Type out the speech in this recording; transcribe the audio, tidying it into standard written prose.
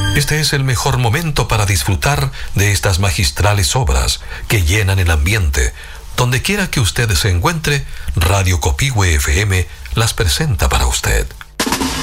Este es el mejor momento para disfrutar de estas magistrales obras que llenan el ambiente. Donde quiera que usted se encuentre, Radio Copihue FM las presenta para usted.